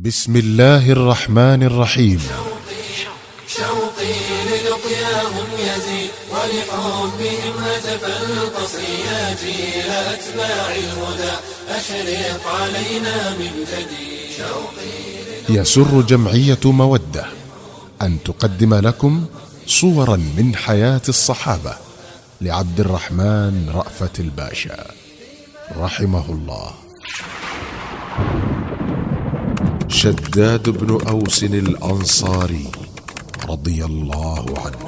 بسم الله الرحمن الرحيم. شوقي للقياهم يزيد ولحبهم هتف القصي يا جيل أتباع الهدى أشرق علينا من جديد. يسر جمعية مودة أن تقدم لكم صورا من حياة الصحابة لعبد الرحمن رأفت الباشا رحمه الله. شداد بن أوس الأنصاري رضي الله عنه.